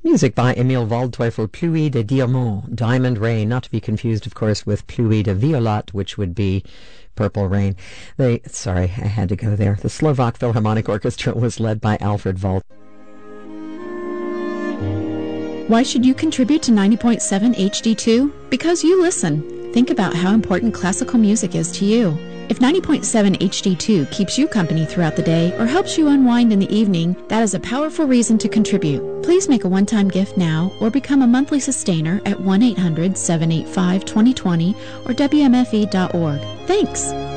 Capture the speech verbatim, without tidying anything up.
Music by Emil Waldteufel, Pluie de Diamant, Diamond Rain, not to be confused, of course, with Pluie de Violet, which would be Purple Rain. They, sorry, I had to go there. The Slovak Philharmonic Orchestra was led by Alfred Wald. Why should you contribute to ninety point seven H D two? Because you listen. Think about how important classical music is to you. If ninety point seven H D two keeps you company throughout the day or helps you unwind in the evening, that is a powerful reason to contribute. Please make a one-time gift now or become a monthly sustainer at one eight hundred seven eight five two zero two zero or W M F E dot org. Thanks!